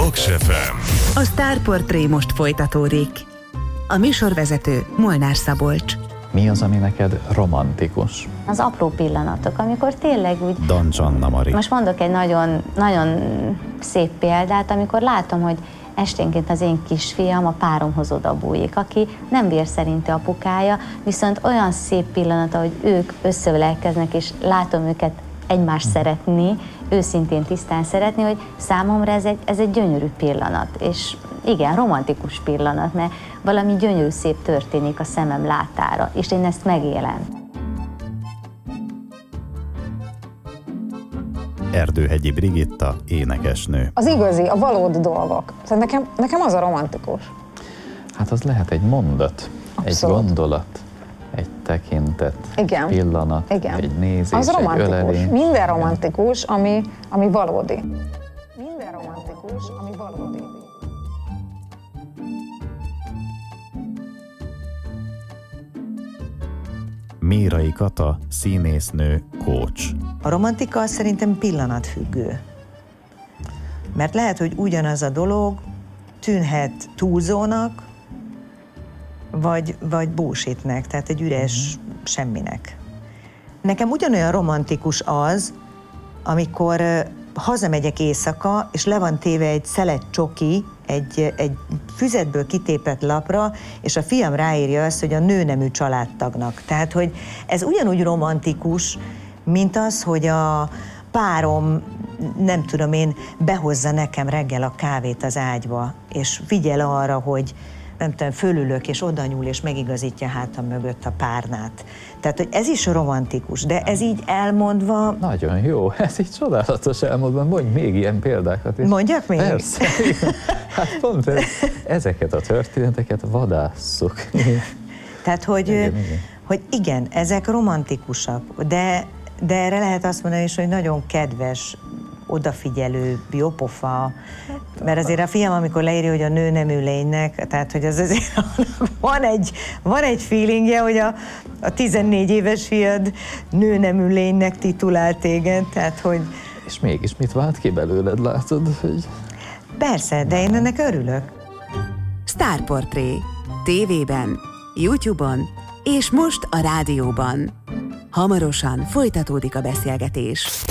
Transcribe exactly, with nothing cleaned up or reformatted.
Paks ef em. A Sztárportré most folytatódik. A műsorvezető Molnár Szabolcs. Mi az, ami neked romantikus? Az apró pillanatok, amikor tényleg úgy... Dancs Anna Mari. Most mondok egy nagyon, nagyon szép példát, amikor látom, hogy esténként az én kisfiam a páromhoz odabújik, aki nem vér szerinti apukája, viszont olyan szép pillanat, hogy ők összeölelkeznek, és látom őket egymást szeretni, őszintén tisztán szeretni, hogy számomra ez egy, ez egy gyönyörű pillanat, és igen, romantikus pillanat, mert valami gyönyörű szép történik a szemem látára, és én ezt megélem. Erdőhegyi Brigitta, énekesnő. Az igazi, a valódi dolgok. Szóval nekem, nekem az a romantikus. Hát az lehet egy mondat, Abszolút. egy gondolat, egy tekintet, Igen. egy pillanat, Igen. egy nézés, az egy romantikus. ölelés. Minden romantikus, ami, ami valódi. Minden romantikus, ami valódi. Mérai Kata, színésznő, coach. A romantika szerintem pillanatfüggő. Mert lehet, hogy ugyanaz a dolog tűnhet túlzónak, vagy, vagy bullshitnek, tehát egy üres mm. semminek. Nekem ugyanolyan romantikus az, amikor hazamegyek éjszaka, és le van téve egy szelet csoki, egy, egy füzetből kitépett lapra, és a fiam ráírja azt, hogy a nőnemű családtagnak. Tehát, hogy ez ugyanúgy romantikus, mint az, hogy a párom, nem tudom én, behozza nekem reggel a kávét az ágyba, és figyel arra, hogy nem tudom, fölülök, és oda nyúl, és megigazítja hátam mögött a párnát. Tehát, hogy ez is romantikus, de ez így elmondva... Nagyon jó, ez így csodálatos elmondva, mondj még ilyen példákat is. Mondjak még? Persze, hát pont ez, ezeket a történeteket vadásszuk. Tehát, hogy igen, igen, igen. hogy igen, ezek romantikusak, de, de erre lehet azt mondani is, hogy nagyon kedves, odafigyelő, jópofa, mert azért a fiam, amikor leírja, hogy a nő nemű lénynek, tehát, hogy az azért van egy, van egy feelingje, hogy a, a tizennégy éves fiad nő nemű lénynek titulál téged, tehát, hogy... És mégis mit vált ki belőled, látod, hogy... Persze, de én ennek örülök. Sztárportré. Tévében, YouTube-on és most a rádióban. Hamarosan folytatódik a beszélgetés.